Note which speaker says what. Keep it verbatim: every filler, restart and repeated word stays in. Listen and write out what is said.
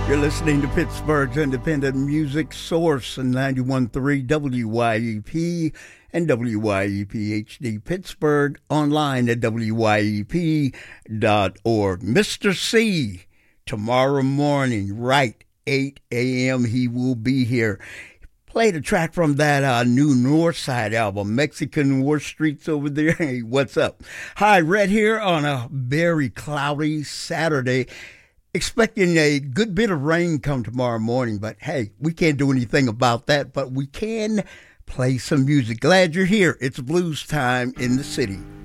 Speaker 1: You're listening to Pittsburgh's independent music source, ninety-one point three W Y E P and W Y E P H D Pittsburgh, online at W Y E P dot org. Mister C, tomorrow morning, right, eight a.m., he will be here. Played a track from that uh, new Northside album, Mexican War Streets over there. Hey, what's up? Hi, Red here on a very cloudy Saturday. Expecting a good bit of rain come tomorrow morning, but hey, we can't do anything about that, but we can play some music. Glad you're here. It's blues time in the city.